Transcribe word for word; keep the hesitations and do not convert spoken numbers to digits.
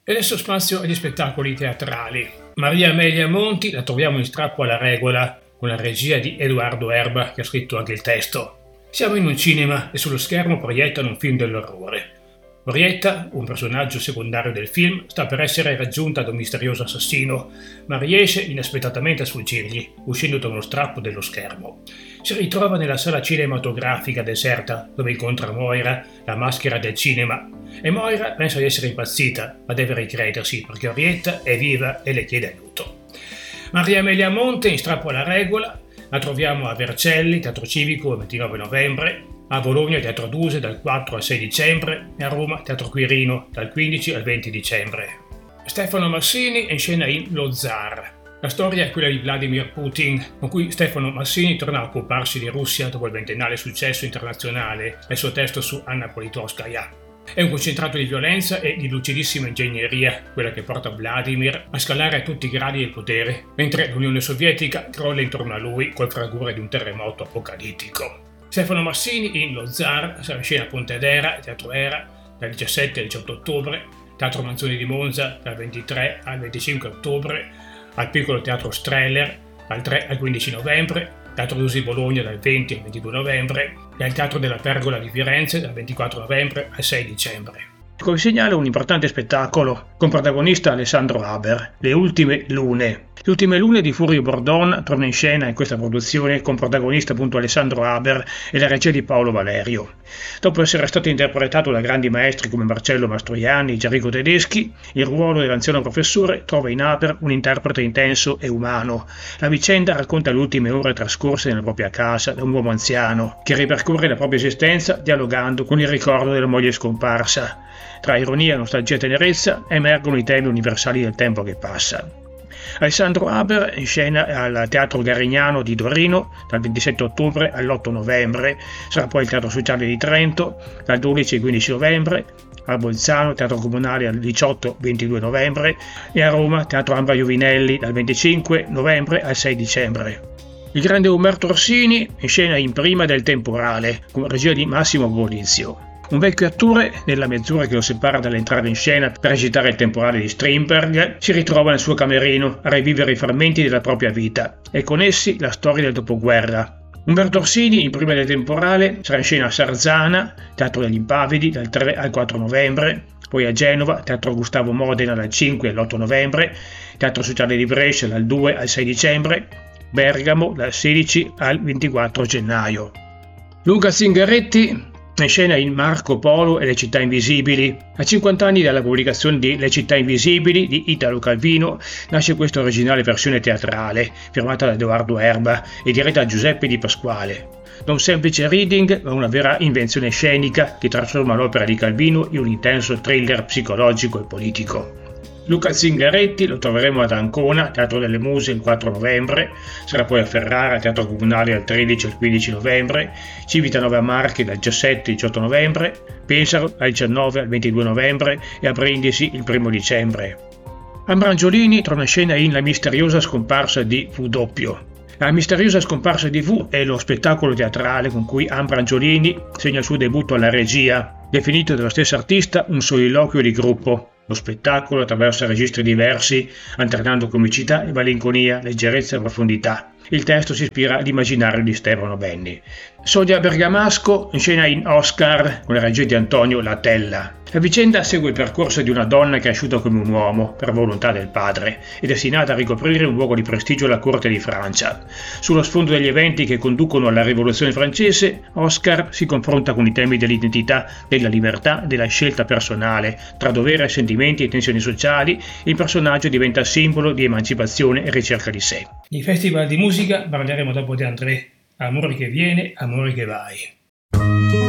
E adesso spazio agli spettacoli teatrali. Maria Amelia Monti la troviamo in Strappo alla regola, con la regia di Edoardo Erba, che ha scritto anche il testo. Siamo in un cinema e sullo schermo proiettano un film dell'orrore. Orietta, un personaggio secondario del film, sta per essere raggiunta da un misterioso assassino, ma riesce inaspettatamente a sfuggirgli, uscendo da uno strappo dello schermo. Si ritrova nella sala cinematografica deserta, dove incontra Moira, la maschera del cinema, e Moira pensa di essere impazzita, ma deve ricredersi perché Orietta è viva e le chiede aiuto. Maria Amelia Monte in Strappo alla regola la troviamo a Vercelli, Teatro Civico, il ventinove novembre, a Bologna Teatro Duse dal quattro al sei dicembre e a Roma Teatro Quirino dal quindici al venti dicembre. Stefano Massini è in scena in Lo Zar. La storia è quella di Vladimir Putin, con cui Stefano Massini torna a occuparsi di Russia dopo il ventennale successo internazionale nel suo testo su Anna Politkovskaya. È un concentrato di violenza e di lucidissima ingegneria, quella che porta Vladimir a scalare a tutti i gradi del potere, mentre l'Unione Sovietica crolla intorno a lui col fragore di un terremoto apocalittico. Stefano Massini in Lo Zar sarà in scena a Pontedera, Teatro Era, dal diciassette al diciotto ottobre, Teatro Manzoni di Monza dal ventitré al venticinque ottobre, al Piccolo Teatro Streller dal tre al quindici novembre, Teatro Dusi Bologna dal venti al ventidue novembre e al Teatro della Pergola di Firenze dal ventiquattro novembre al sei dicembre. Come segnala un importante spettacolo con protagonista Alessandro Haber, Le ultime lune. Le ultime lune di Furio Bordon torna in scena in questa produzione con protagonista appunto Alessandro Haber e la regia di Paolo Valerio. Dopo essere stato interpretato da grandi maestri come Marcello Mastroianni, Gianrico Tedeschi, il ruolo dell'anziano professore trova in Haber un interprete intenso e umano. La vicenda racconta le ultime ore trascorse nella propria casa da un uomo anziano che ripercorre la propria esistenza dialogando con il ricordo della moglie scomparsa. Tra ironia, nostalgia e tenerezza emergono i temi universali del tempo che passa. Alessandro Haber in scena al Teatro Garignano di Torino dal ventisette ottobre all'otto novembre, sarà poi il Teatro Sociale di Trento dal dodici al quindici novembre, a Bolzano Teatro Comunale dal diciotto ventidue novembre e a Roma Teatro Ambra Iovinelli dal venticinque novembre al sei dicembre. Il grande Umberto Orsini in scena in Prima del temporale con regia di Massimo Bonizio. Un vecchio attore, nella mezz'ora che lo separa dall'entrare in scena per recitare il temporale di Strindberg, si ritrova nel suo camerino a rivivere i frammenti della propria vita e con essi la storia del dopoguerra. Umberto Orsini, in Prima del temporale, sarà in scena a Sarzana, Teatro degli Impavidi, dal tre al quattro novembre, poi a Genova, Teatro Gustavo Modena dal cinque all'otto novembre, Teatro Sociale di Brescia dal due al sei dicembre, Bergamo dal sedici al ventiquattro gennaio. Luca Zingaretti in scena in Marco Polo e le città invisibili. A cinquanta anni dalla pubblicazione di Le città invisibili di Italo Calvino nasce questa originale versione teatrale, firmata da Edoardo Erba e diretta da Giuseppe Di Pasquale. Da un semplice reading a una vera invenzione scenica che trasforma l'opera di Calvino in un intenso thriller psicologico e politico. Luca Zingaretti lo troveremo ad Ancona, Teatro delle Muse il quattro novembre, sarà poi a Ferrara, Teatro Comunale dal tredici al quindici novembre, Civitanova a Marche dal diciassette al diciotto novembre, Pesaro dal diciannove al ventidue novembre e a Brindisi il primo dicembre. Ambrangiolini torna in scena in La misteriosa scomparsa di W. La misteriosa scomparsa di V è lo spettacolo teatrale con cui Ambrangiolini segna il suo debutto alla regia, definito dallo stesso artista un soliloquio di gruppo. Lo spettacolo attraversa registri diversi, alternando comicità e malinconia, leggerezza e profondità. Il testo si ispira all'immaginario di Stefano Benni. Sonia Bergamasco in scena in Oscar con la regia di Antonio Latella. La vicenda segue il percorso di una donna cresciuta come un uomo per volontà del padre e destinata a ricoprire un luogo di prestigio alla corte di Francia. Sullo sfondo degli eventi che conducono alla rivoluzione francese, Oscar si confronta con i temi dell'identità, della libertà, della scelta personale, tra dovere, sentimenti e tensioni sociali. Il personaggio diventa simbolo di emancipazione e ricerca di sé. Di festival di musica parleremo dopo di André. Amore che viene, amore che vai.